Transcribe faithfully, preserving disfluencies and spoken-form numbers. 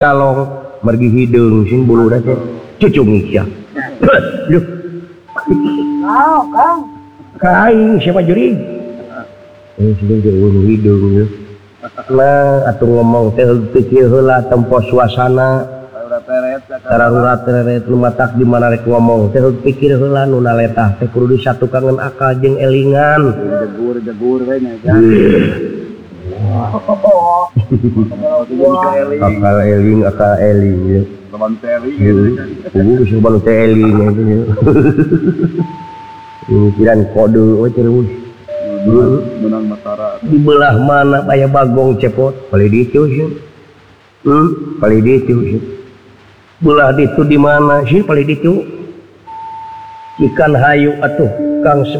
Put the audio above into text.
kalau mergi hidung sing bulu dah cucu misya duh Oh, Kang. kain siapa juri eh sing jauh hidung ya nah atuh ngomong teh pikir heula tempo suasana darurat teret lumatak di mana rek ngomong teh pikir heula nu naletah teh kudu disatukangan akal jeung elingan jegur-jegur we nya akal eling akal eling ya teman teli ini bisa balu eling itu ya ini kiran kode oh terus menang matara di belah mana aya bagong cepot paling ditu sih hmm paling ditu sih belah ditu di mana sih paling ditu ikan hayu atuh Kang